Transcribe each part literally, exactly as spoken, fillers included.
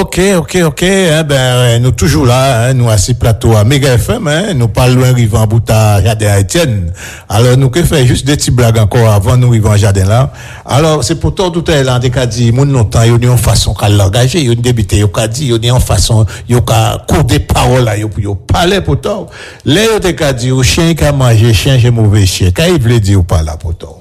Ok, ok, ok. Hein, ben, nous toujours là, hein, nous assis plateau à Méga F M, hein, nous pas loin arrivant en bout à Jardin Etienne. Alors, nous que faire juste des petits blagues encore avant nous arriver en jardin là. Alors, c'est pour tout à l'heure, des cas dit, mon longtemps, il y a une façon qu'à l'engager, il y a une débité, il y a dit, il y a une façon, il y a cours des paroles là, il y a parler pour tout. Là, il y a des cas dit, au chien qui a mangé, chien, j'ai mauvais chien. Quand il veut dire ou pas là pour tout.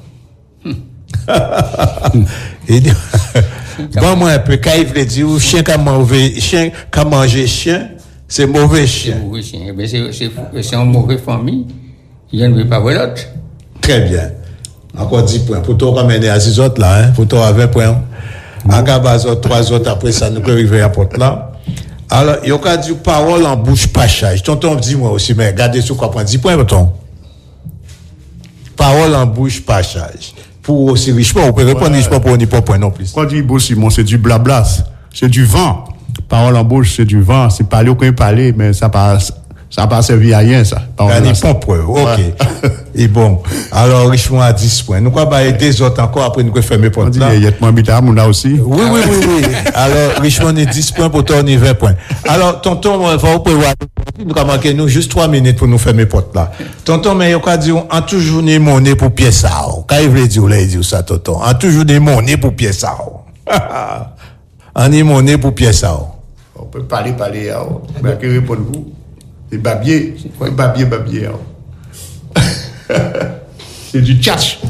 Il dit, bon, moi, un peu, quand il veut dire, chien qui a mangé, chien qui a mangé chien, c'est mauvais chien. C'est mauvais chien. Mais c'est, c'est, c'est une mauvaise famille. Il ne veut pas voir l'autre. Très bien. Encore dix points. Pour toi, ramener à six autres là, hein. Pour toi, à vingt points. À Gabazot, trois autres, après ça, nous pouvons arriver à porte là. Alors, il y a dit parole en bouche pachage. Tonton, dis-moi aussi, mais regardez sur quoi prendre dix points, tonton. Parole en bouche pachage. Pour aussi richement, on peut répondre ouais. richement pour ni pas point non plus. Quand dit beau Simon, c'est du blabla, c'est du vent. Parole en bouche, c'est du vent. C'est parler ou qu'on parler, mais ça passe. Ça n'a pas servi à rien, ça. Il n'y a pas preuve. OK. Ouais. Et bon. Alors, Richemont à dix points. Nous, quoi, bah, et des autres encore, après, nous, quoi, fermer pour là. Il y a moins bita, on a aussi. Oui, oui, oui, oui. Alors, Richemont est dix points pour toi, on est vingt points. Alors, tonton, on va vous prévoir. Nous, avons manqué, nous, juste trois minutes pour nous fermer porte là. Tonton, mais, il y a dit, en toujours des monnaies pour pièce ça. Quand il veut dire, là, il dit ça, tonton. En toujours des monnaies pour pièce ça. En est monnaie pour pièce ça. On peut parler, parler, mais que répondez-vous? C'est babier. C'est quoi babier, babier? Hein? C'est du tchatch.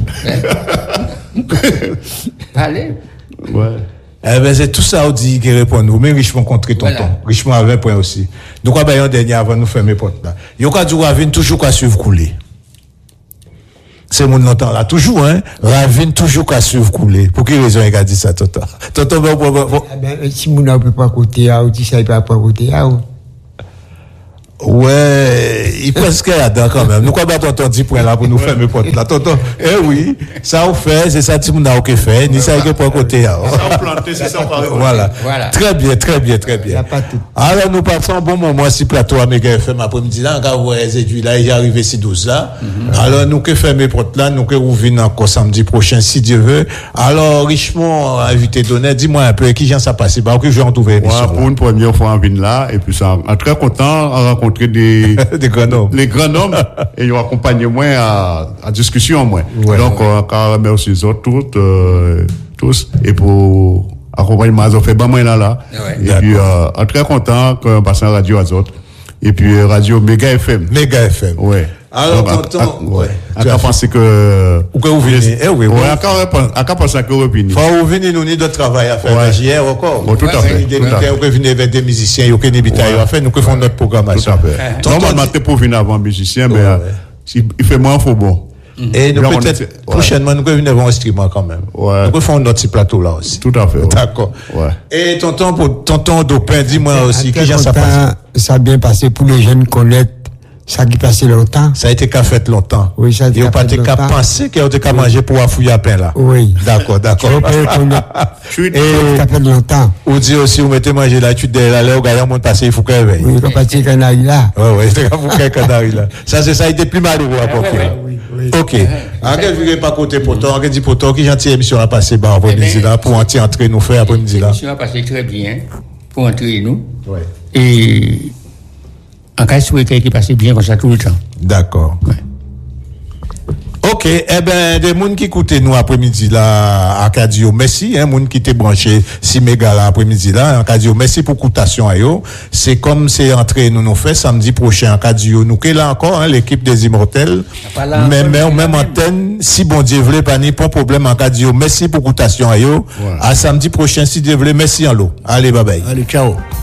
Allez. Ouais. Eh ben, c'est tout ça, on dit, qui répond nous. Mais Richemont contre tonton. Voilà. Richemont à vingt points aussi. Donc, on va un dernier avant de nous fermer porte là. Yo, quand du Ravine, toujours qu'à suivre couler. C'est mon longtemps là. Toujours, hein. Ravine, toujours qu'à suivre couler. Pour quelle raison il a dit ça, tonton? Tonton, ben, bon, bon. Eh ben, si mon n'a pas côté, ou si ça pas côté, ou. Ouais, il presque là-dedans quand même. Nous, quoi, bah, tonton dix points là pour nous fermer porte là. Tonton, eh oui, ça vous fait, c'est ça, tu m'as ok fait, ni ça, il est pas côté, là. Ça vous planter, c'est ça, voilà. Voilà. Très bien, très bien, très bien. Alors, nous passons un bon moment si plateau à Méga F M après-midi là, quand vous voyez les là, il est arrivé si douze là. Mm-hmm. Alors, nous, que fermer porte là, nous, que vous venez encore samedi prochain, si Dieu veut. Alors, Richemont, invité donné, dis-moi un peu, qui j'en ça passé, bah, que je vais en trouver. Ouais, pour une première fois en venir là, et puis ça, en très content, à rencontrer des, des grands hommes. Les grands hommes, et ils ont accompagné moi à, à discussion, moi. Ouais, donc, ouais. On remercie les autres, toutes, euh, tous, et pour accompagner moi, ils ont fait bon moi là, là. Ouais, et d'accord. Puis, euh, on est très content qu'on passe à Radio Azote. Et puis, radio Méga F M. Méga F M. Ouais. Alors, tonton, ouais. À quand penser que, ou que vous venez, eh oui, oui. Ouais, à quand penser que vous venez. Faut vous venez, nous, ni de travail à faire, ouais. Hier encore. Bon, tout à fait. Vous pouvez venir avec des musiciens, il y a aucun habitail à faire, nous, que faisons notre programmation. Tout à fait. Normalement, t'es pour venir avant musicien, mais, il fait moins, faut bon. Et nous, peut-être, prochainement, nous, venir avant un instrument quand même. Ouais. Nous, faisons notre petit plateau là aussi. Tout à fait. D'accord. Ouais. Et tonton, pour, tonton Dopin, dis-moi aussi, qui j'en ça passe? Ça a bien passé pour les jeunes connaître. Ça qui passé longtemps. Ça a été qu'à fait longtemps. Oui, ça a été qu'à fait longtemps. Et on pas qu'à penser qu'il a été qu'à manger pour affouiller à pain là. Oui. D'accord, d'accord. Et qu'à fait longtemps. Ou dit aussi, vous mettez manger là, tu dis là, là, au gars, on passe, il faut qu'elle veille. Oui, quand passer canari là. Oui, oui, c'est quand vous qu'elle canari là. Ça, c'est ça, il était plus malheureux à porter. Oui, oui. Ok. Après, vous n'avez pas côté poton, on dit poton, qui gentille émission a passé, bah, après-midi là, pour entrer nous faire après-midi là. L'émission a passé très bien, pour entrer nous. Oui. Et, en cas de qui passe bien comme ça tout le temps. D'accord. Ouais. Ok, eh ben, des gens qui écoutent nous après-midi là, à Cadio, merci, hein, gens qui étaient branchés si méga là après-midi là, à Cadio, merci pour l'écoutation à yo. C'est comme c'est entré, nous nous fait samedi prochain à Cadio, nous qui là encore, hein, l'équipe des Immortels, mais même, même antenne, si bon Dieu voulait, pas ni pas problème à Cadio, merci pour l'écoutation à yo. Ouais. À samedi prochain, si Dieu voulait, merci en l'eau. Allez, bye bye. Allez, ciao.